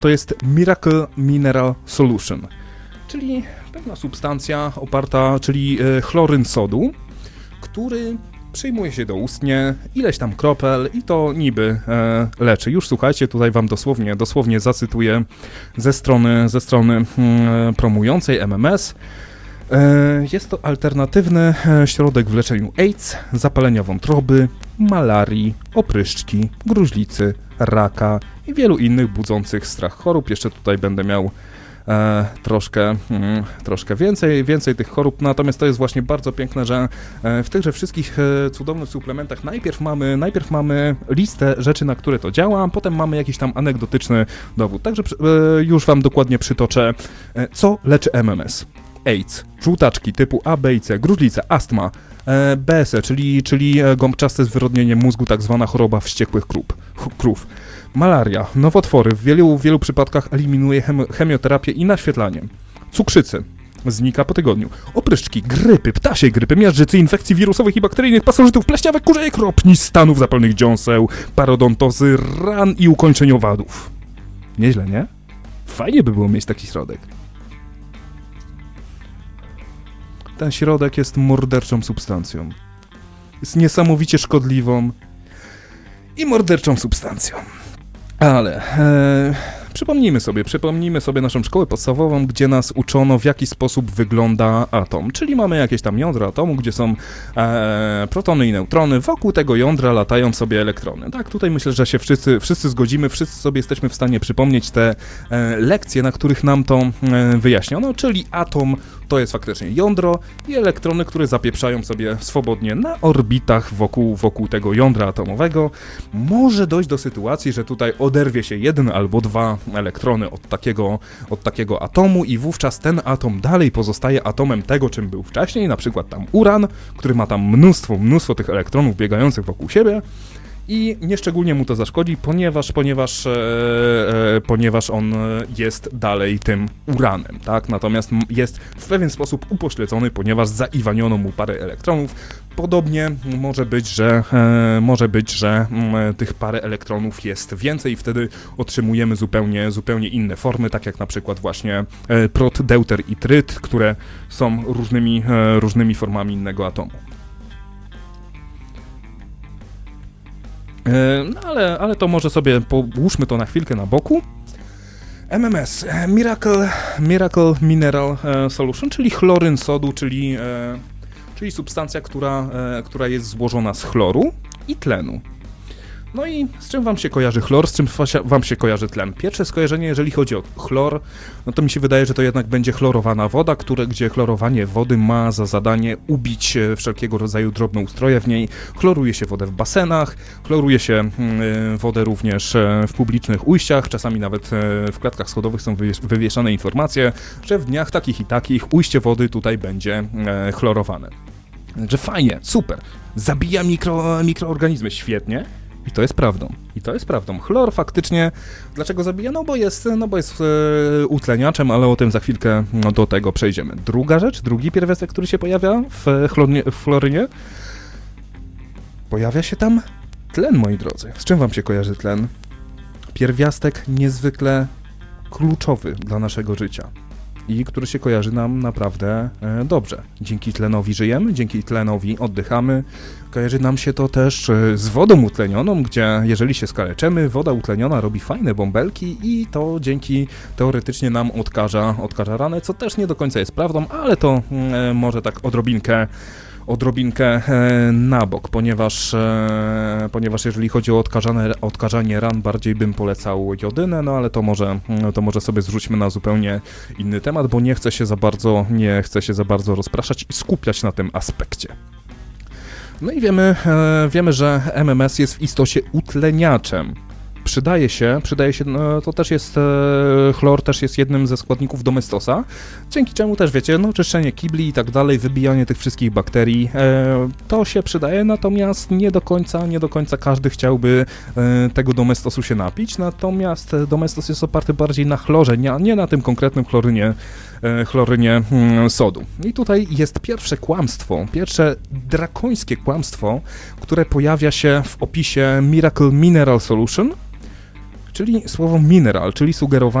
to jest Miracle Mineral Solution, czyli pewna substancja oparta, czyli chloryn sodu, który przyjmuje się doustnie, ileś tam kropel i to niby leczy. Już słuchajcie, tutaj wam dosłownie zacytuję ze strony promującej MMS. Jest to alternatywny środek w leczeniu AIDS, zapalenia wątroby, malarii, opryszczki, gruźlicy, raka i wielu innych budzących strach chorób. Jeszcze tutaj będę miał troszkę więcej tych chorób, natomiast to jest właśnie bardzo piękne, że w tychże wszystkich cudownych suplementach najpierw mamy listę rzeczy, na które to działa, a potem mamy jakiś tam anegdotyczny dowód. Także już wam dokładnie przytoczę, co leczy MMS. AIDS, żółtaczki typu A, B i C, gruźlica, astma, BSE, czyli gąbczaste zwyrodnienie mózgu, tak zwana choroba wściekłych krów. Malaria, nowotwory, w wielu przypadkach eliminuje chemioterapię i naświetlanie. Cukrzycy, znika po tygodniu. Opryszczki, grypy, ptasiej grypy, miażdżycy, infekcji wirusowych i bakteryjnych, pasożytów, pleśniawek, kurzej kropni, stanów zapalnych dziąseł, parodontozy, ran i ukończeń owadów. Nieźle, nie? Fajnie by było mieć taki środek. Ten środek jest morderczą substancją. Jest niesamowicie szkodliwą i morderczą substancją. Ale przypomnijmy sobie naszą szkołę podstawową, gdzie nas uczono, w jaki sposób wygląda atom. Czyli mamy jakieś tam jądra atomu, gdzie są protony i neutrony. Wokół tego jądra latają sobie elektrony. Tak, tutaj myślę, że się wszyscy zgodzimy, wszyscy sobie jesteśmy w stanie przypomnieć te lekcje, na których nam to wyjaśniono. Czyli atom to jest faktycznie jądro i elektrony, które zapieprzają sobie swobodnie na orbitach wokół tego jądra atomowego. Może dojść do sytuacji, że tutaj oderwie się jeden albo dwa elektrony od takiego atomu i wówczas ten atom dalej pozostaje atomem tego, czym był wcześniej, na przykład tam uran, który ma tam mnóstwo tych elektronów biegających wokół siebie i nieszczególnie mu to zaszkodzi, ponieważ on jest dalej tym uranem, tak? Natomiast jest w pewien sposób upośledzony, ponieważ zaiwaniono mu parę elektronów. Podobnie może być, że tych parę elektronów jest więcej i wtedy otrzymujemy zupełnie inne formy, tak jak na przykład właśnie prot, deuter i tryt, które są różnymi formami innego atomu. No ale to może sobie połóżmy to na chwilkę na boku. MMS, Miracle Mineral Solution, czyli chloryn sodu, czyli substancja, która jest złożona z chloru i tlenu. No i z czym wam się kojarzy chlor, z czym wam się kojarzy tlen? Pierwsze skojarzenie, jeżeli chodzi o chlor, no to mi się wydaje, że to jednak będzie chlorowana woda, gdzie chlorowanie wody ma za zadanie ubić wszelkiego rodzaju drobnoustroje w niej. Chloruje się wodę w basenach, chloruje się wodę również w publicznych ujściach, czasami nawet w klatkach schodowych są wywieszane informacje, że w dniach takich i takich ujście wody tutaj będzie chlorowane. Że fajnie, super, zabija mikroorganizmy, świetnie. I to jest prawdą. Chlor faktycznie, dlaczego zabija? No bo jest utleniaczem, ale o tym za chwilkę do tego przejdziemy. Drugi pierwiastek, który się pojawia w chlorynie, pojawia się tam tlen, moi drodzy. Z czym wam się kojarzy tlen? Pierwiastek niezwykle kluczowy dla naszego życia i który się kojarzy nam naprawdę dobrze. Dzięki tlenowi żyjemy, dzięki tlenowi oddychamy. Kojarzy nam się to też z wodą utlenioną, gdzie jeżeli się skaleczymy, woda utleniona robi fajne bąbelki i to dzięki teoretycznie nam odkaża ranę, co też nie do końca jest prawdą, ale to może tak odrobinkę na bok, ponieważ jeżeli chodzi o odkażanie ran, bardziej bym polecał jodynę, no ale to może sobie zrzućmy na zupełnie inny temat, bo nie chcę się za bardzo rozpraszać i skupiać na tym aspekcie. No i wiemy, że MMS jest w istocie utleniaczem. Przydaje się, no, to też jest, chlor też jest jednym ze składników domestosa, dzięki czemu też wiecie, no czyszczenie kibli i tak dalej, wybijanie tych wszystkich bakterii, to się przydaje, natomiast nie do końca każdy chciałby tego domestosu się napić, natomiast domestos jest oparty bardziej na chlorze, nie na tym konkretnym chlorynie sodu. I tutaj jest pierwsze drakońskie kłamstwo, które pojawia się w opisie Miracle Mineral Solution, czyli słowo mineral, czyli sugerowanie